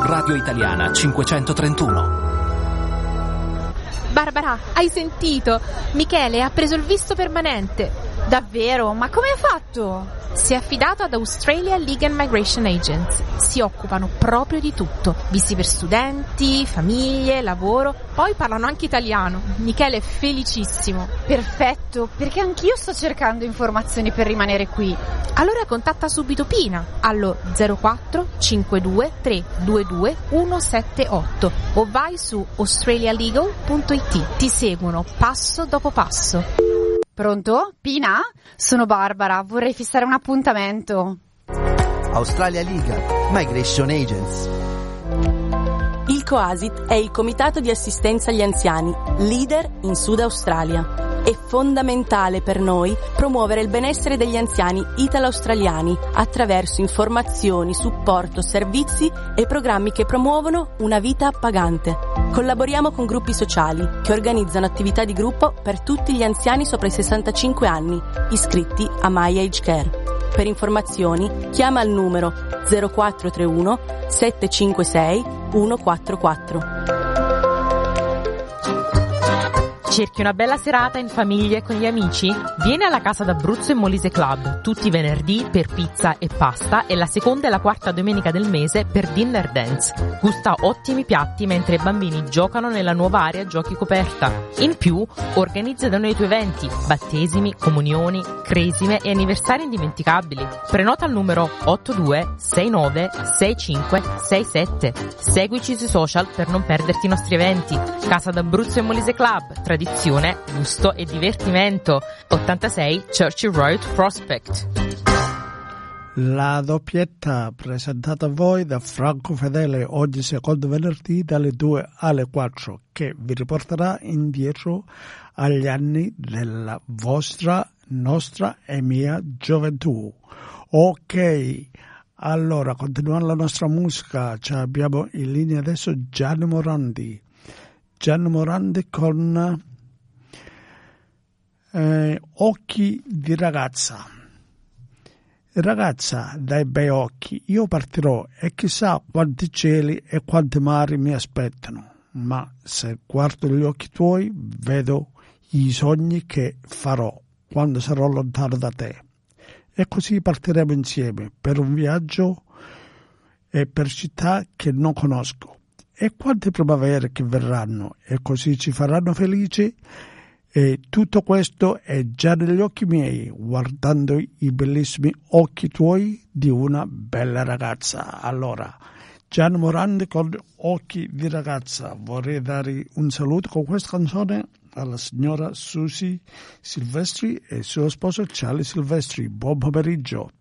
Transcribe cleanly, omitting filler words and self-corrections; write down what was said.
Radio Italiana 531. Barbara, hai sentito? Michele ha preso il visto permanente. Davvero? Ma come ha fatto? Si è affidato ad Australia Legal and Migration Agents. Si occupano proprio di tutto. Visti per studenti, famiglie, lavoro. Poi parlano anche italiano. Michele è felicissimo. Perfetto, perché anch'io sto cercando informazioni per rimanere qui. Allora contatta subito Pina allo 04 52 322 178 o vai su australialegal.it. Ti seguono passo dopo passo. Pronto? Pina? Sono Barbara, vorrei fissare un appuntamento. Australia Legal Migration Agents. Il COASIT è il Comitato di Assistenza agli Anziani, leader in Sud Australia. È fondamentale per noi promuovere il benessere degli anziani italo-australiani attraverso informazioni, supporto, servizi e programmi che promuovono una vita pagante. Collaboriamo con gruppi sociali che organizzano attività di gruppo per tutti gli anziani sopra i 65 anni, iscritti a My Age Care. Per informazioni chiama il numero 0431 756 144. Cerchi una bella serata in famiglia e con gli amici? Vieni alla Casa d'Abruzzo e Molise Club, tutti i venerdì per pizza e pasta e la seconda e la quarta domenica del mese per dinner dance. Gusta ottimi piatti mentre i bambini giocano nella nuova area giochi coperta. In più, organizza da noi i tuoi eventi, battesimi, comunioni, cresime e anniversari indimenticabili. Prenota al numero 82696567. Seguici sui social per non perderti i nostri eventi. Casa d'Abruzzo e Molise Club, tradizione, gusto e divertimento. 86 Churchill Road, Prospect. La doppietta presentata a voi da Franco Fedele oggi secondo venerdì dalle 2 alle 4 che vi riporterà indietro agli anni della vostra, nostra e mia gioventù. Ok, allora continuando la nostra musica abbiamo in linea adesso Gianni Morandi con Occhi di ragazza. Ragazza dai bei occhi, io partirò e chissà quanti cieli e quanti mari mi aspettano, ma se guardo gli occhi tuoi vedo i sogni che farò quando sarò lontano da te. E così partiremo insieme per un viaggio e per città che non conosco. E quante primavere che verranno e così ci faranno felici. E tutto questo è già negli occhi miei, guardando i bellissimi occhi tuoi di una bella ragazza. Allora, Gianni Morandi con Occhi di ragazza. Vorrei dare un saluto con questa canzone alla signora Susi Silvestri e suo sposo Charlie Silvestri. Buon pomeriggio.